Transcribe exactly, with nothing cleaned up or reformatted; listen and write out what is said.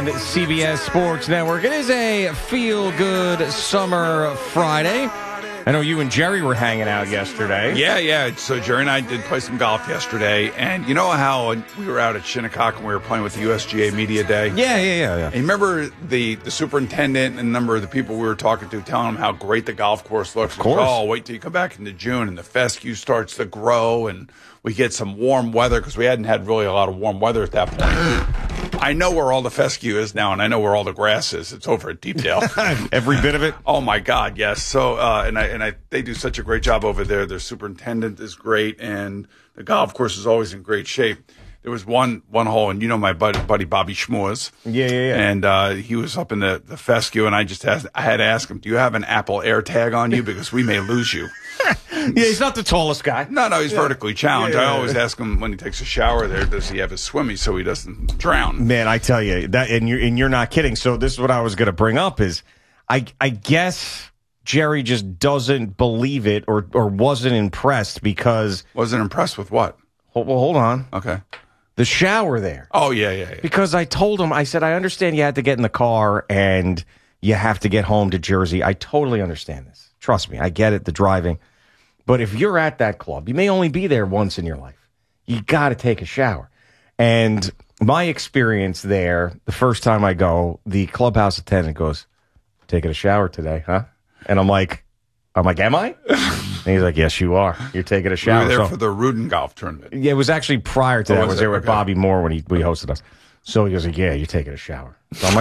and C B S Sports Network. It is a feel-good summer Friday. I know you and Jerry were hanging out yesterday. Yeah, yeah. So Jerry and I did play some golf yesterday. And you know how we were out at Shinnecock and we were playing with the U S G A Media Day? Yeah, yeah, yeah. yeah. And you remember the, the superintendent and a number of the people we were talking to telling them how great the golf course looks? Of course. Oh, wait till you come back into June and the fescue starts to grow and we get some warm weather because we hadn't had really a lot of warm weather at that point. I know where all the fescue is now, and I know where all the grass is. It's over at Deepdale. Every bit of it? Oh, my God, yes. So, uh, and I and I they do such a great job over there. Their superintendent is great, and the golf course is always in great shape. There was one one hole, and you know my buddy, buddy Bobby Schmoes. Yeah, yeah, yeah. And uh, he was up in the, the fescue, and I just asked, I had to ask him, do you have an Apple AirTag on you? Because we may lose you. Yeah, he's not the tallest guy. No, no, he's yeah. vertically challenged. Yeah, yeah, I always yeah. ask him when he takes a shower there, does he have his swimmy so he doesn't drown? Man, I tell you, that, and you're, and you're not kidding. So this is what I was going to bring up is, I, I guess Jerry just doesn't believe it or, or wasn't impressed because... Wasn't impressed with what? Well, hold on. Okay. The shower there. Oh, yeah, yeah, yeah. Because I told him, I said, I understand you had to get in the car and you have to get home to Jersey. I totally understand this. Trust me, I get it, the driving. But if you're at that club, you may only be there once in your life. You got to take a shower. And my experience there, the first time I go, the clubhouse attendant goes, taking a shower today, huh? And I'm like, I'm like, am I? And he's like, yes, you are. You're taking a shower. We were there so, for the Rudin golf tournament. Yeah, it was actually prior to Oh, that. I was was it? there with Okay. Bobby Moore when he, we hosted us. So he goes like, yeah, you're taking a shower. So I'm like,